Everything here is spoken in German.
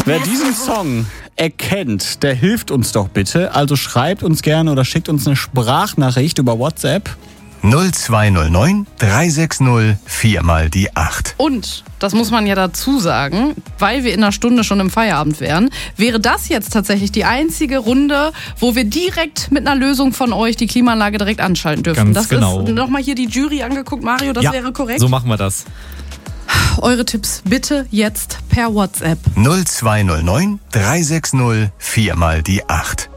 Wer diesen Song erkennt, der hilft uns doch bitte. Also schreibt uns gerne oder schickt uns eine Sprachnachricht über WhatsApp. 0209 360 4 mal die 8. Und, das muss man ja dazu sagen, weil wir in einer Stunde schon im Feierabend wären, wäre das jetzt tatsächlich die einzige Runde, wo wir direkt mit einer Lösung von euch die Klimaanlage direkt anschalten dürfen. Ganz genau. Ist nochmal hier die Jury angeguckt, Mario, das wäre korrekt? So machen wir das. Eure Tipps bitte jetzt per WhatsApp. 0209 360 4 mal die 8.